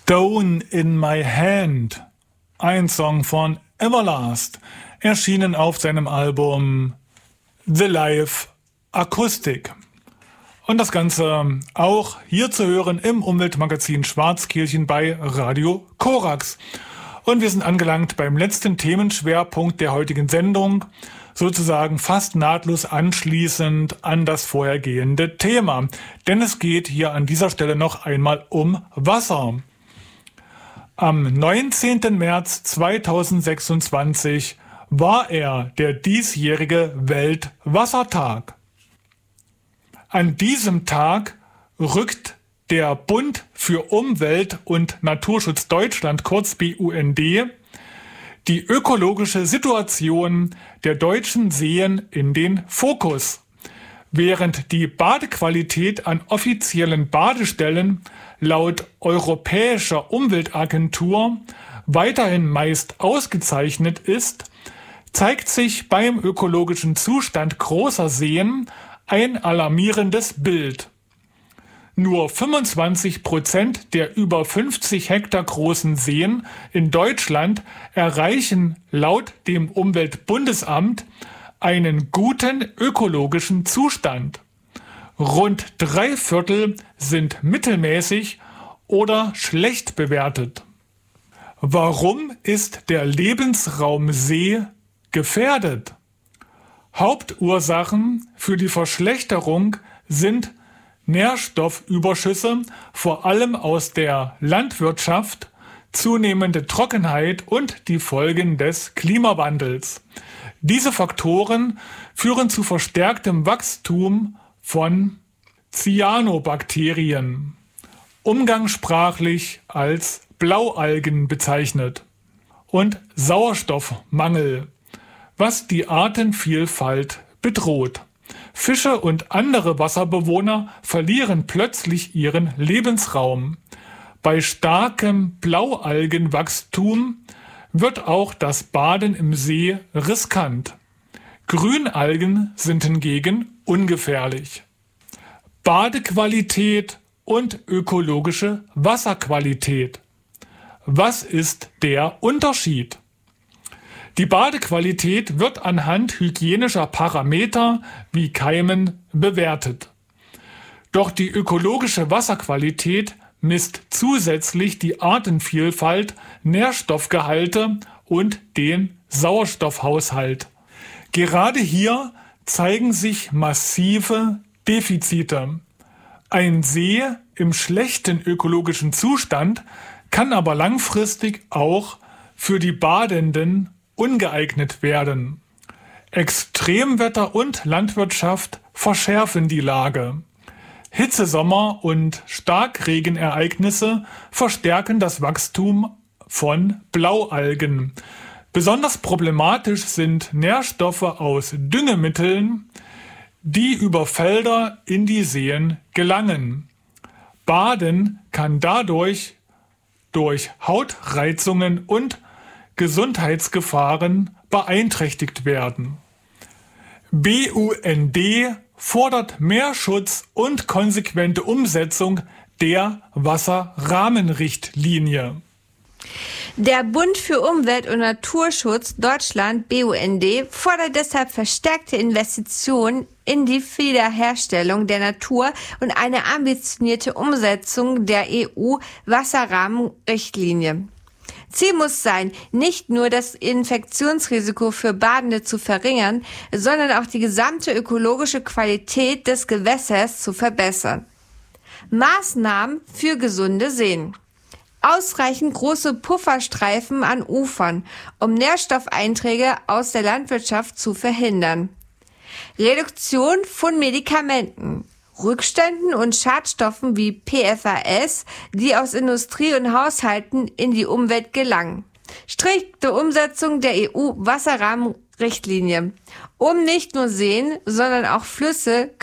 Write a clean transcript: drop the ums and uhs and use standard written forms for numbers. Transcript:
Stone in My Hand, ein Song von Everlast, erschienen auf seinem Album The Live Acoustic. Und das Ganze auch hier zu hören im Umweltmagazin Schwarzkirchen bei Radio Korax. Und wir sind angelangt beim letzten Themenschwerpunkt der heutigen Sendung, sozusagen fast nahtlos anschließend an das vorhergehende Thema. Denn es geht hier an dieser Stelle noch einmal um Wasser. Am 19. März 2026 war er der diesjährige Weltwassertag. An diesem Tag rückt der Bund für Umwelt und Naturschutz Deutschland, kurz BUND, die ökologische Situation der deutschen Seen in den Fokus. Während die Badequalität an offiziellen Badestellen laut Europäischer Umweltagentur weiterhin meist ausgezeichnet ist, zeigt sich beim ökologischen Zustand großer Seen ein alarmierendes Bild. Nur 25% der über 50 Hektar großen Seen in Deutschland erreichen laut dem Umweltbundesamt einen guten ökologischen Zustand. Rund 3/4 sind mittelmäßig oder schlecht bewertet. Warum ist der Lebensraum See gefährdet? Hauptursachen für die Verschlechterung sind Nährstoffüberschüsse, vor allem aus der Landwirtschaft, zunehmende Trockenheit und die Folgen des Klimawandels. Diese Faktoren führen zu verstärktem Wachstum von Cyanobakterien, umgangssprachlich als Blaualgen bezeichnet, und Sauerstoffmangel, was die Artenvielfalt bedroht. Fische und andere Wasserbewohner verlieren plötzlich ihren Lebensraum. Bei starkem Blaualgenwachstum wird auch das Baden im See riskant. Grünalgen sind hingegen ungefährlich. Badequalität und ökologische Wasserqualität. Was ist der Unterschied? Die Badequalität wird anhand hygienischer Parameter wie Keimen bewertet. Doch die ökologische Wasserqualität misst zusätzlich die Artenvielfalt, Nährstoffgehalte und den Sauerstoffhaushalt. Gerade hier zeigen sich massive Defizite. Ein See im schlechten ökologischen Zustand kann aber langfristig auch für die Badenden ungeeignet werden. Extremwetter und Landwirtschaft verschärfen die Lage. Hitzesommer und Starkregenereignisse verstärken das Wachstum von Blaualgen. Besonders problematisch sind Nährstoffe aus Düngemitteln, die über Felder in die Seen gelangen. Baden kann dadurch durch Hautreizungen und Gesundheitsgefahren beeinträchtigt werden. BUND fordert mehr Schutz und konsequente Umsetzung der Wasserrahmenrichtlinie. Der Bund für Umwelt und Naturschutz Deutschland, BUND, fordert deshalb verstärkte Investitionen in die Wiederherstellung der Natur und eine ambitionierte Umsetzung der EU-Wasserrahmenrichtlinie. Ziel muss sein, nicht nur das Infektionsrisiko für Badende zu verringern, sondern auch die gesamte ökologische Qualität des Gewässers zu verbessern. Maßnahmen für gesunde Seen. Ausreichend große Pufferstreifen an Ufern, um Nährstoffeinträge aus der Landwirtschaft zu verhindern. Reduktion von Medikamenten. Rückständen und Schadstoffen wie PFAS, die aus Industrie und Haushalten in die Umwelt gelangen. Strikte Umsetzung der EU-Wasserrahmenrichtlinie, um nicht nur Seen, sondern auch Flüsse,